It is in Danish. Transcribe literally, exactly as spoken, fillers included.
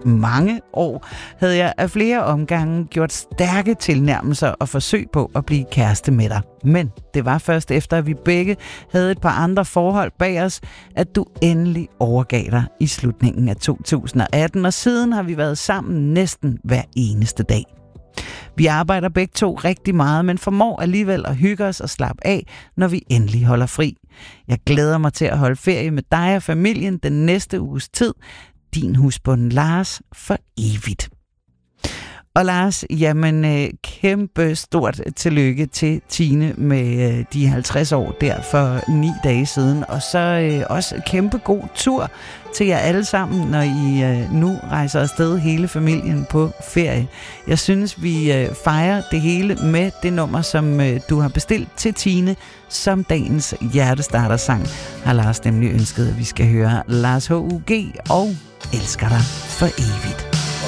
mange år havde jeg af flere omgange gjort stærke tilnærmelser og forsøg på at blive kæreste med dig. Men det var først efter, at vi begge havde et par andre forhold bag os, at du endelig overgav dig i slutningen af to tusind og atten, og siden har vi været sammen næsten hver eneste dag. Vi arbejder begge to rigtig meget, men formår alligevel at hygge os og slappe af, når vi endelig holder fri. Jeg glæder mig til at holde ferie med dig og familien den næste uges tid. Din husbund Lars for evigt. Og Lars, jamen kæmpe stort tillykke til Tine med de halvtreds år der for ni dage siden. Og så øh, også kæmpe god tur til jer alle sammen, når I øh, nu rejser afsted hele familien på ferie. Jeg synes, vi øh, fejrer det hele med det nummer, som øh, du har bestilt til Tine, som dagens hjertestartersang. Har Lars nemlig ønsket, at vi skal høre Lars H U G og Elsker dig for evigt.